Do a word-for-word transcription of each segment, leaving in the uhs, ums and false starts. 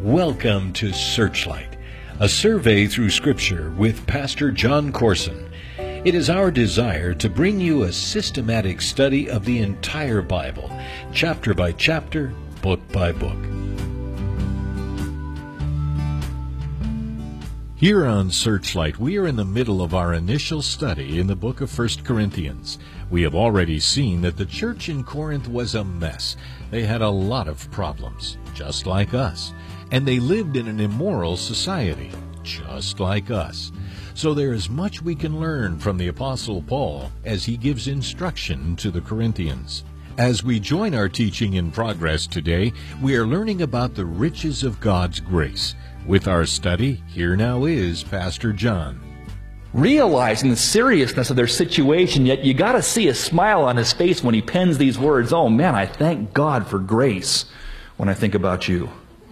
Welcome to Searchlight, a survey through Scripture with Pastor John Corson. It is our desire to bring you a systematic study of the entire Bible, chapter by chapter, book by book. Here on Searchlight, we are in the middle of our initial study in the book of First Corinthians. We have already seen that the church in Corinth was a mess. They had a lot of problems, just like us. And they lived in an immoral society, just like us. So there is much we can learn from the Apostle Paul as he gives instruction to the Corinthians. As we join our teaching in progress today, we are learning about the riches of God's grace. With our study, here now is Pastor John. Realizing the seriousness of their situation, yet you got to see a smile on his face when he pens these words. Oh man, I thank God for grace when I think about you.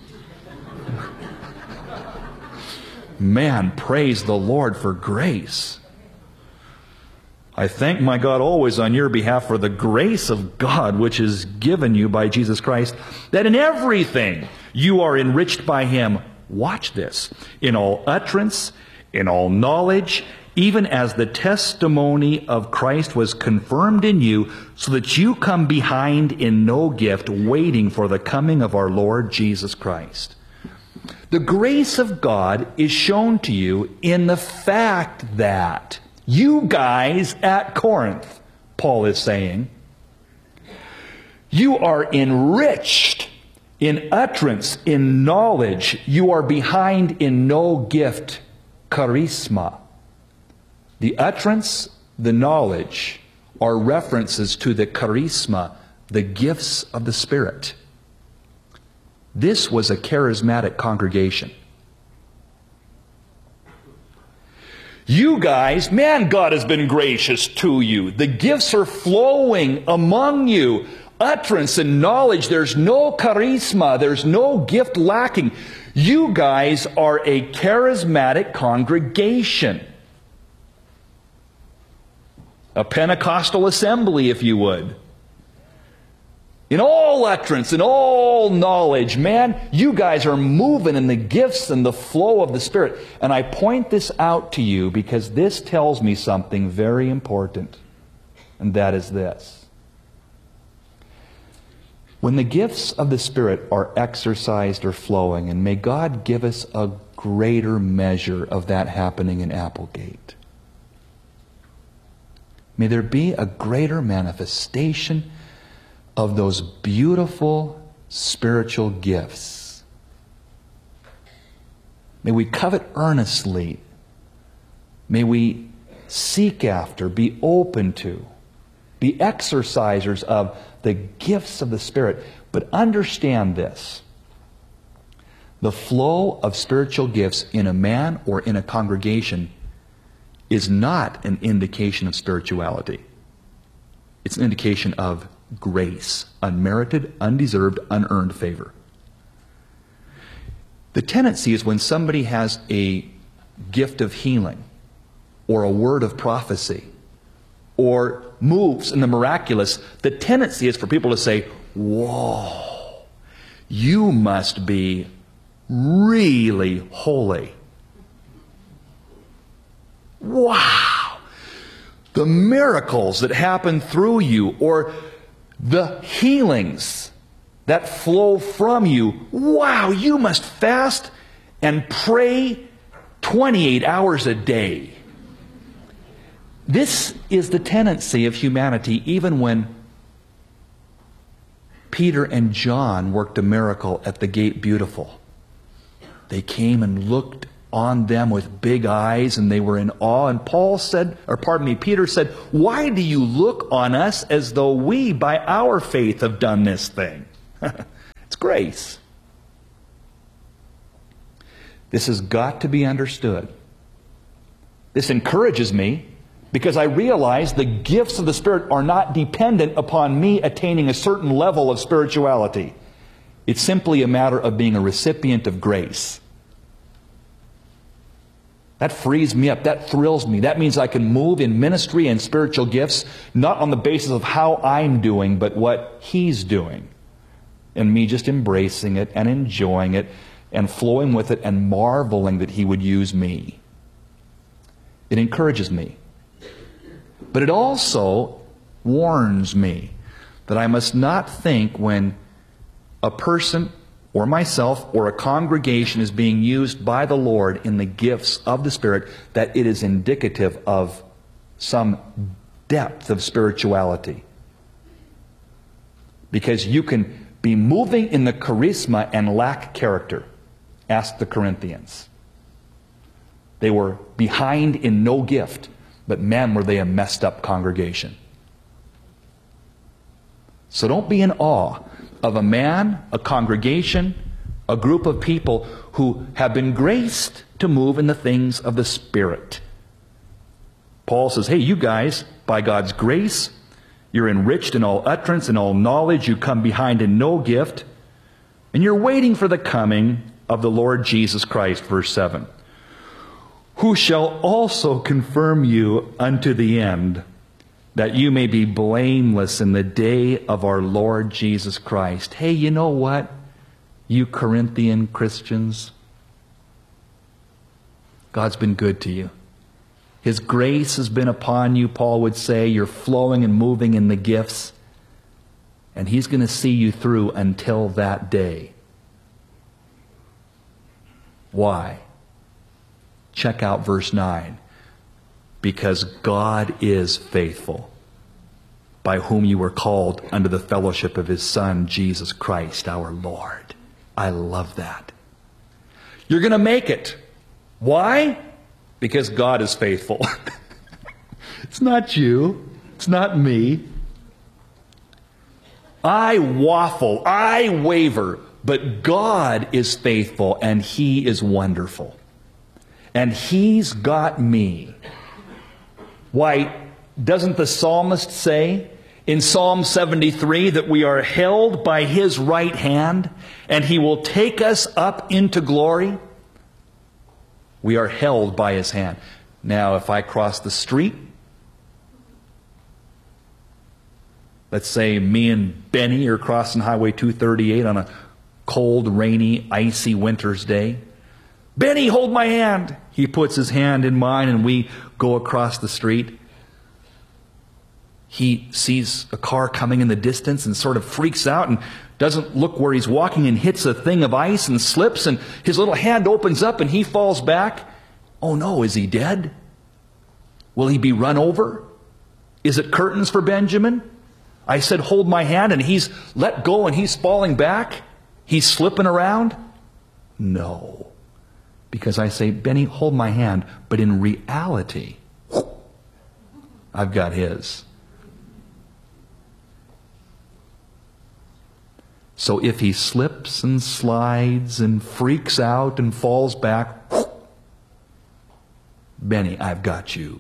Man, praise the Lord for grace. I thank my God always on your behalf for the grace of God which is given you by Jesus Christ, that in everything you are enriched by Him. Watch this. In all utterance, in all knowledge, even as the testimony of Christ was confirmed in you, so that you come behind in no gift, waiting for the coming of our Lord Jesus Christ. The grace of God is shown to you in the fact that you guys at Corinth, Paul is saying, you are enriched in utterance, in knowledge. You are behind in no gift, charisma. The utterance, the knowledge, are references to the charisma, the gifts of the Spirit. This was a charismatic congregation. You guys, man, God has been gracious to you. The gifts are flowing among you. Utterance and knowledge. There's no charisma. There's no gift lacking. You guys are a charismatic congregation. A Pentecostal assembly, if you would. In all utterance, in all knowledge, man, you guys are moving in the gifts and the flow of the Spirit. And I point this out to you because this tells me something very important. And that is this. When the gifts of the Spirit are exercised or flowing, and may God give us a greater measure of that happening in Applegate. May there be a greater manifestation of those beautiful spiritual gifts. May we covet earnestly. May we seek after, be open to, be exercisers of the gifts of the Spirit. But understand this. The flow of spiritual gifts in a man or in a congregation is not an indication of spirituality. It's an indication of grace, unmerited, undeserved, unearned favor. The tendency is when somebody has a gift of healing or a word of prophecy or moves in the miraculous, the tendency is for people to say, whoa, you must be really holy. Wow, the miracles that happen through you, or the healings that flow from you. Wow, you must fast and pray twenty-eight hours a day. This is the tendency of humanity, even when Peter and John worked a miracle at the Gate Beautiful. They came and looked on them with big eyes, and they were in awe. And Paul said, or pardon me, Peter said, why do you look on us as though we, by our faith, have done this thing? It's grace. This has got to be understood. This encourages me because I realize the gifts of the Spirit are not dependent upon me attaining a certain level of spirituality. It's simply a matter of being a recipient of grace. That frees me up. That thrills me. That means I can move in ministry and spiritual gifts, not on the basis of how I'm doing, but what He's doing. And me just embracing it and enjoying it and flowing with it and marveling that he would use me. It encourages me. But it also warns me that I must not think when a person or myself or a congregation is being used by the Lord in the gifts of the Spirit that it is indicative of some depth of spirituality. Because you can be moving in the charisma and lack character. Ask the Corinthians. They were behind in no gift, but man, were they a messed up congregation. So don't be in awe of a man, a congregation, a group of people who have been graced to move in the things of the Spirit. Paul says, hey, you guys, by God's grace, you're enriched in all utterance and all knowledge. You come behind in no gift. And you're waiting for the coming of the Lord Jesus Christ, verse seven. Who shall also confirm you unto the end, that you may be blameless in the day of our Lord Jesus Christ. Hey, you know what, you Corinthian Christians? God's been good to you. His grace has been upon you, Paul would say. You're flowing and moving in the gifts. And He's going to see you through until that day. Why? Check out verse nine. Because God is faithful, by whom you were called unto the fellowship of His Son, Jesus Christ, our Lord. I love that. You're going to make it. Why? Because God is faithful. It's not you. It's not me. I waffle. I waver. But God is faithful, and He is wonderful. And He's got me. Why, doesn't the psalmist say in Psalm seventy-three that we are held by His right hand and He will take us up into glory? We are held by His hand. Now, if I cross the street, let's say me and Benny are crossing Highway two thirty-eight on a cold, rainy, icy winter's day. Benny, hold my hand. He puts his hand in mine and we go across the street. He sees a car coming in the distance and sort of freaks out and doesn't look where he's walking and hits a thing of ice and slips, and his little hand opens up and he falls back. Oh no, is he dead? Will he be run over? Is it curtains for Benjamin? I said hold my hand and he's let go and he's falling back. He's slipping around. No. Because I say, Benny, hold my hand. But in reality, I've got his. So if he slips and slides and freaks out and falls back, Benny, I've got you.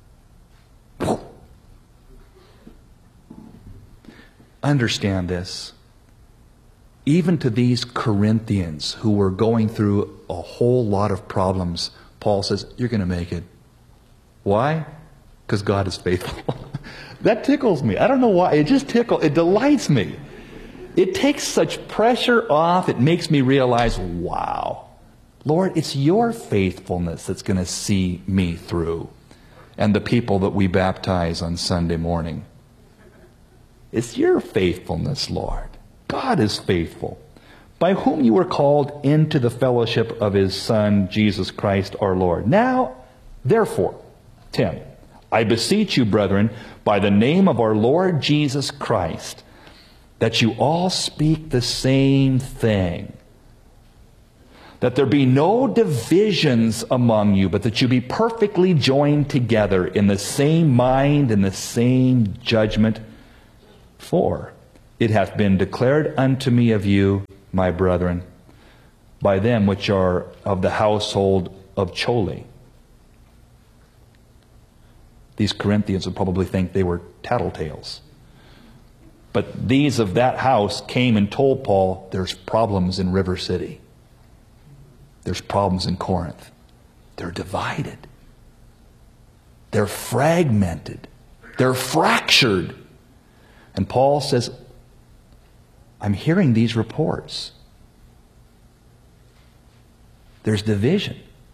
Understand this. Even to these Corinthians who were going through a whole lot of problems, Paul says, you're going to make it. Why? Because God is faithful. That tickles me. I don't know why. It just tickles. It delights me. It takes such pressure off. It makes me realize, wow, Lord, it's your faithfulness that's going to see me through. And the people that we baptize on Sunday morning. It's your faithfulness, Lord. God is faithful, by whom you were called into the fellowship of His Son, Jesus Christ our Lord. Now, therefore, ten, I beseech you, brethren, by the name of our Lord Jesus Christ, that you all speak the same thing, that there be no divisions among you, but that you be perfectly joined together in the same mind and the same judgment. For it hath been declared unto me of you, my brethren, by them which are of the household of Chole. These Corinthians would probably think they were tattletales. But these of that house came and told Paul, there's problems in River City. There's problems in Corinth. They're divided. They're fragmented. They're fractured. And Paul says, I'm hearing these reports. There's division.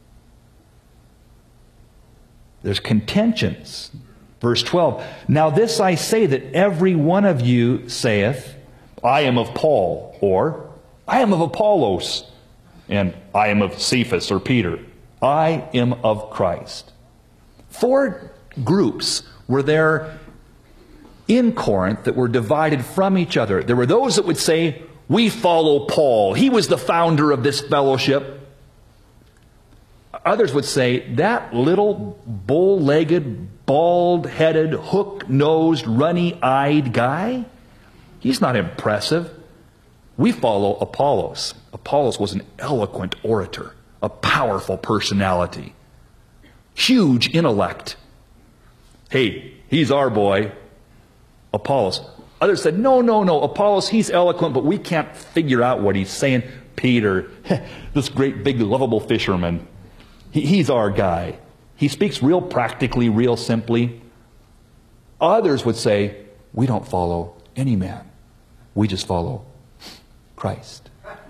There's contentions. Verse twelve, now this I say, that every one of you saith, I am of Paul, or I am of Apollos, and I am of Cephas or Peter. I am of Christ. Four groups were there in Corinth that were divided from each other. There were those that would say, we follow Paul. He was the founder of this fellowship. Others would say, that little bull-legged, bald-headed, hook-nosed, runny-eyed guy, he's not impressive. We follow Apollos. Apollos was an eloquent orator, a powerful personality, huge intellect. Hey, he's our boy, Apollos. Others said, no, no, no, Apollos, he's eloquent, but we can't figure out what he's saying. Peter, this great big lovable fisherman, he, he's our guy. He speaks real practically, real simply. Others would say, we don't follow any man. We just follow Christ.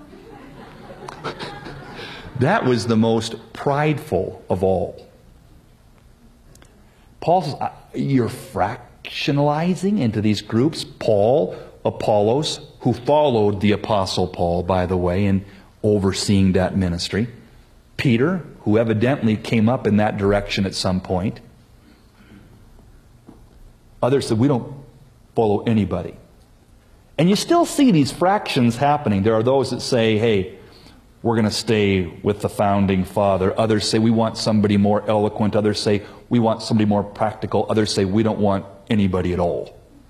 That was the most prideful of all. Paul says, you're fractionalizing into these groups. Paul, Apollos, who followed the Apostle Paul, by the way, in overseeing that ministry. Peter, who evidently came up in that direction at some point. Others said, we don't follow anybody. And you still see these fractions happening. There are those that say, hey, we're going to stay with the founding father. Others say we want somebody more eloquent. Others say we want somebody more practical. Others say we don't want anybody at all.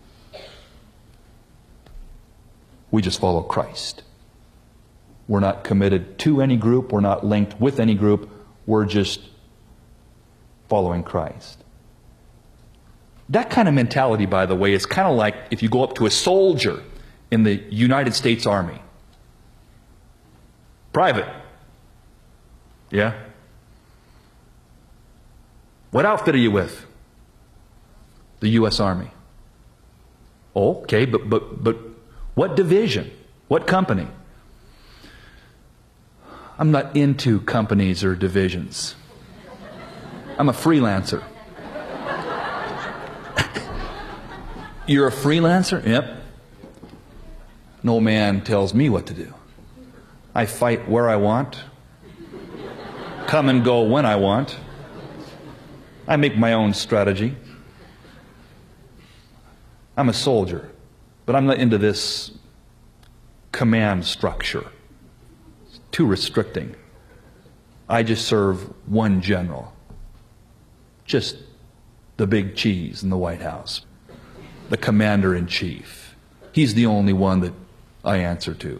We just follow Christ. We're not committed to any group. We're not linked with any group. We're just following Christ. That kind of mentality, by the way, is kind of like if you go up to a soldier in the United States Army. Private. Yeah? What outfit are you with? The U S Army. Oh, okay, but but but what division? What company? I'm not into companies or divisions. I'm a freelancer. You're a freelancer? Yep. No man tells me what to do. I fight where I want. Come and go when I want. I make my own strategy. I'm a soldier, but I'm not into this command structure. It's too restricting. I just serve one general. Just the big cheese in the White House. The commander-in-chief. He's the only one that I answer to.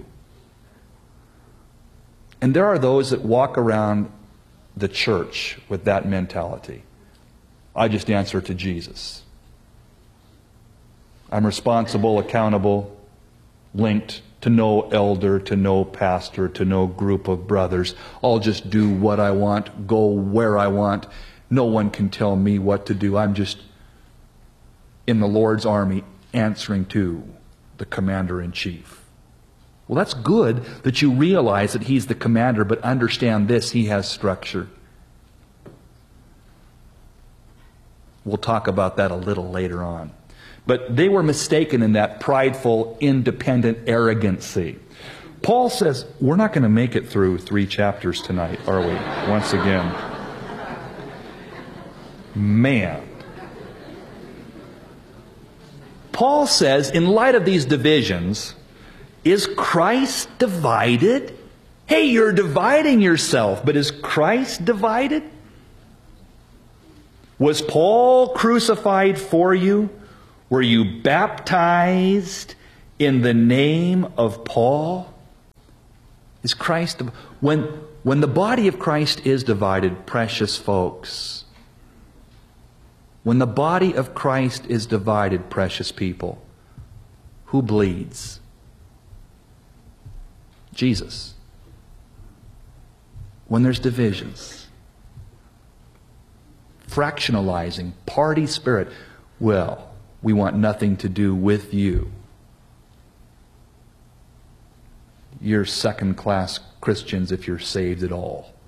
And there are those that walk around the church with that mentality. I just answer to Jesus. I'm responsible, accountable, linked to no elder, to no pastor, to no group of brothers. I'll just do what I want, go where I want. No one can tell me what to do. I'm just in the Lord's army answering to the commander-in-chief. Well, that's good that you realize that he's the commander, but understand this, he has structure. We'll talk about that a little later on. But they were mistaken in that prideful, independent arrogancy. Paul says, we're not going to make it through three chapters tonight, are we? Once again. Man. Paul says, in light of these divisions, is Christ divided? Hey, you're dividing yourself, but is Christ divided? Was Paul crucified for you? Were you baptized in the name of Paul? Is Christ... When, when the body of Christ is divided, precious folks, when the body of Christ is divided, precious people, who bleeds? Jesus. When there's divisions, fractionalizing, party spirit, well, we want nothing to do with you. You're second-class Christians if you're saved at all.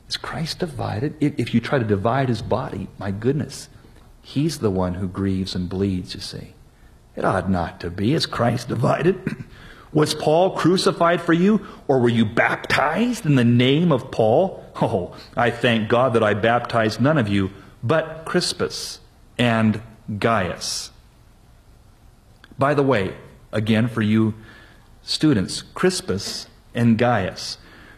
Is Christ divided? If, if you try to divide his body, my goodness, he's the one who grieves and bleeds, you see. It ought not to be. Is Christ divided? Was Paul crucified for you? Or were you baptized in the name of Paul? Oh, I thank God that I baptized none of you but Crispus and Gaius. By the way, again for you students, Crispus and Gaius.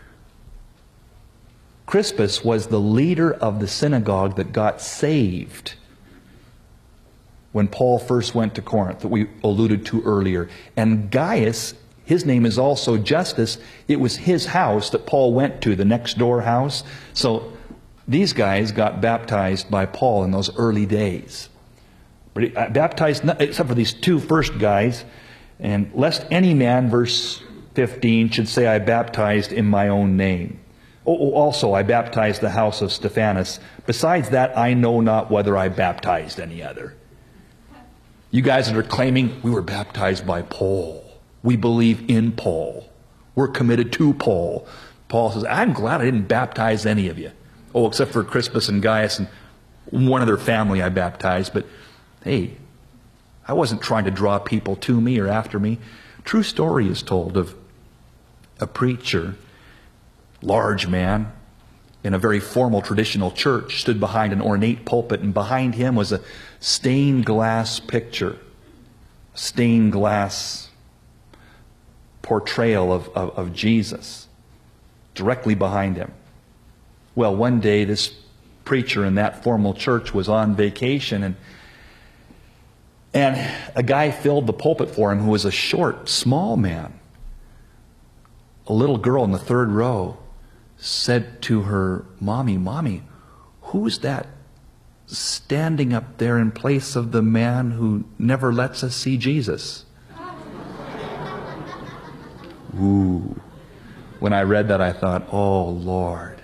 Crispus was the leader of the synagogue that got saved when Paul first went to Corinth, that we alluded to earlier. And Gaius, his name is also Justus. It was his house that Paul went to, the next door house. So these guys got baptized by Paul in those early days. Baptized, except for these two first guys. And lest any man, verse fifteen, should say, I baptized in my own name. Oh, also, I baptized the house of Stephanas. Besides that, I know not whether I baptized any other. You guys that are claiming, we were baptized by Paul. We believe in Paul. We're committed to Paul. Paul says, I'm glad I didn't baptize any of you. Oh, except for Crispus and Gaius and one other family I baptized. But, hey, I wasn't trying to draw people to me or after me. True story is told of a preacher, large man, in a very formal traditional church, stood behind an ornate pulpit, and behind him was a stained glass picture, stained glass portrayal of, of, of Jesus directly behind him. Well, one day this preacher in that formal church was on vacation, and and a guy filled the pulpit for him who was a short, small man. A little girl in the third row said to her, Mommy, Mommy, who's that standing up there in place of the man who never lets us see Jesus? Ooh. When I read that, I thought, oh, Lord.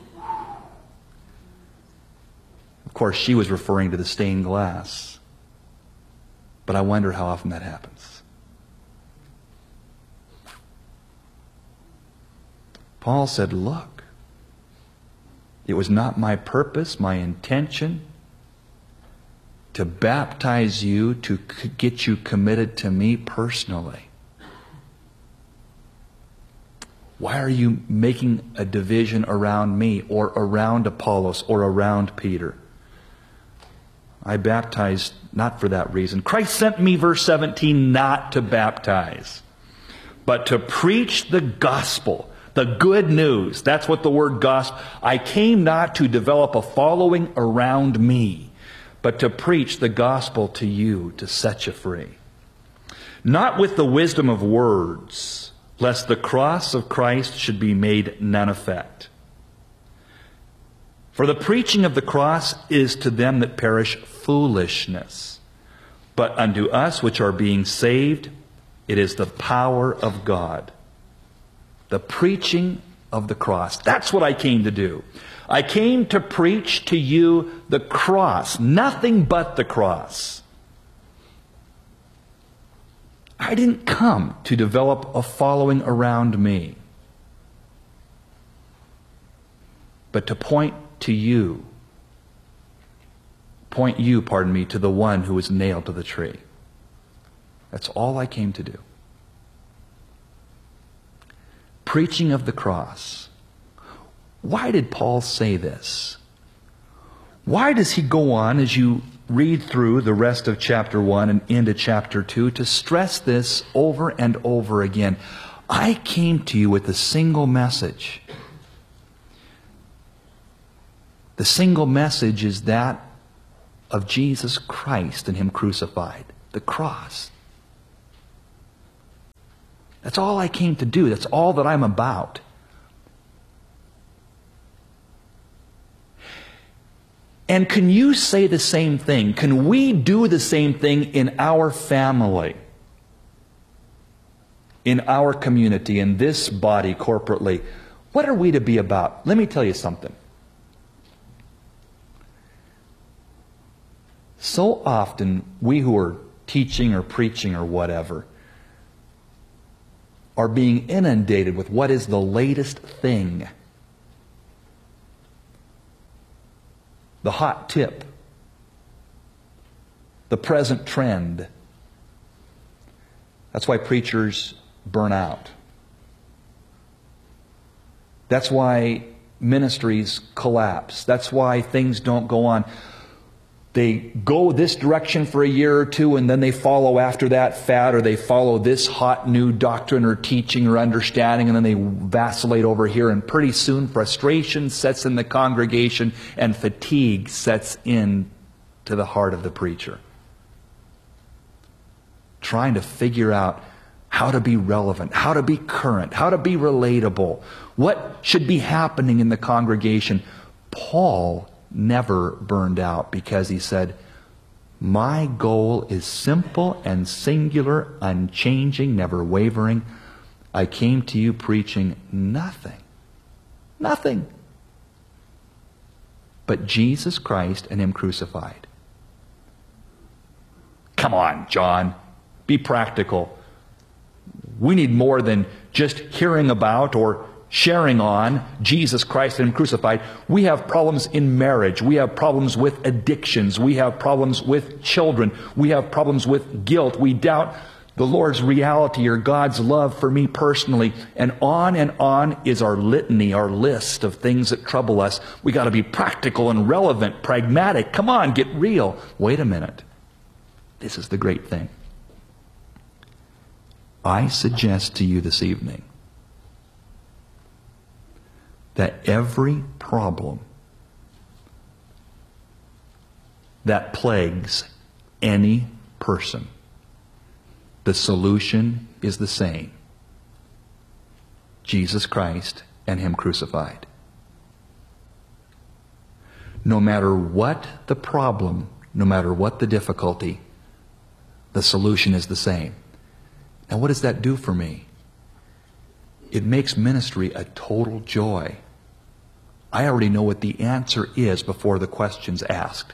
Of course, she was referring to the stained glass. But I wonder how often that happens. Paul said, look, it was not my purpose, my intention to baptize you, to get you committed to me personally. Why are you making a division around me or around Apollos or around Peter? I baptized not for that reason. Christ sent me, verse seventeen, not to baptize, but to preach the gospel, the good news. That's what the word gospel. I came not to develop a following around me, but to preach the gospel to you, to set you free. Not with the wisdom of words, lest the cross of Christ should be made none effect. For the preaching of the cross is to them that perish foolishness, but unto us which are being saved, it is the power of God. The preaching of the cross. That's what I came to do. I came to preach to you the cross, nothing but the cross. I didn't come to develop a following around me, but to point to you, point you, pardon me, to the one who was nailed to the tree. That's all I came to do. Preaching of the cross. Why did Paul say this? Why does he go on, as you read through the rest of chapter one and into chapter two, to stress this over and over again? I came to you with a single message. The single message is that of Jesus Christ and Him crucified. The cross. That's all I came to do. That's all that I'm about. And can you say the same thing? Can we do the same thing in our family? In our community, in this body corporately? What are we to be about? Let me tell you something. So often, we who are teaching or preaching or whatever are being inundated with what is the latest thing. the hot tip, the present trend. That's why preachers burn out. That's why ministries collapse. That's why things don't go on. They go this direction for a year or two, and then they follow after that fad, or they follow this hot new doctrine or teaching or understanding, and then they vacillate over here, and pretty soon frustration sets in the congregation and fatigue sets in to the heart of the preacher. Trying to figure out how to be relevant, how to be current, how to be relatable, what should be happening in the congregation. Paul never burned out because he said, my goal is simple and singular, unchanging, never wavering. I came to you preaching nothing, nothing but Jesus Christ and Him crucified. Come on, John, be practical. We need more than just hearing about or sharing on Jesus Christ and Him crucified. We have problems in marriage. We have problems with addictions. We have problems with children. We have problems with guilt. We doubt the Lord's reality or God's love for me personally. And on and on is our litany, our list of things that trouble us. We got to be practical and relevant, pragmatic. Come on, get real. Wait a minute. This is the great thing. I suggest to you this evening that every problem that plagues any person, the solution is the same. Jesus Christ and Him crucified. No matter what the problem, no matter what the difficulty, the solution is the same. Now, what does that do for me? It makes ministry a total joy. I already know what the answer is before the question's asked.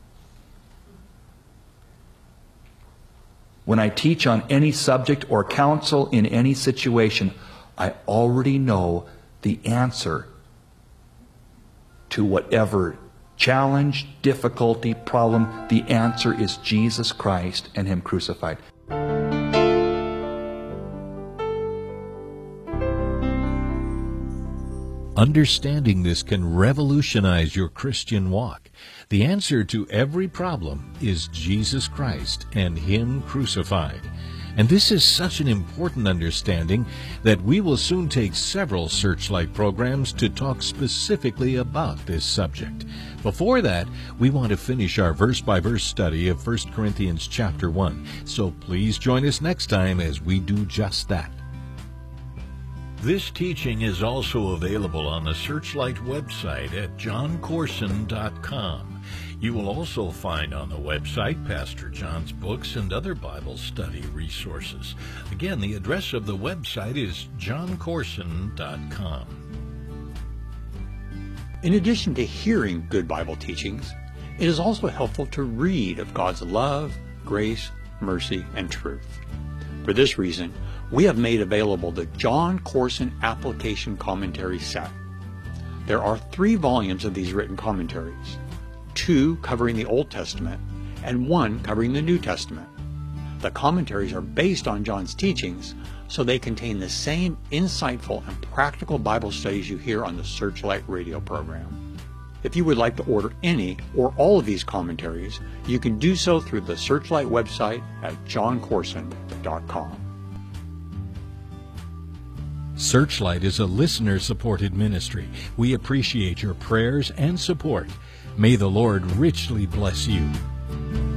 When I teach on any subject or counsel in any situation, I already know the answer to whatever challenge, difficulty, problem. The answer is Jesus Christ and Him crucified. Understanding this can revolutionize your Christian walk. The answer to every problem is Jesus Christ and Him crucified. And this is such an important understanding that we will soon take several Searchlight programs to talk specifically about this subject. Before that, we want to finish our verse-by-verse study of First Corinthians chapter one. So please join us next time as we do just that. This teaching is also available on the Searchlight website at john corson dot com. You will also find on the website Pastor John's books and other Bible study resources. Again, the address of the website is john corson dot com. In addition to hearing good Bible teachings, it is also helpful to read of God's love, grace, mercy, and truth. For this reason, we have made available the John Corson Application Commentary Set. There are three volumes of these written commentaries, two covering the Old Testament and one covering the New Testament. The commentaries are based on John's teachings, so they contain the same insightful and practical Bible studies you hear on the Searchlight radio program. If you would like to order any or all of these commentaries, you can do so through the Searchlight website at john corson dot com. Searchlight is a listener-supported ministry. We appreciate your prayers and support. May the Lord richly bless you.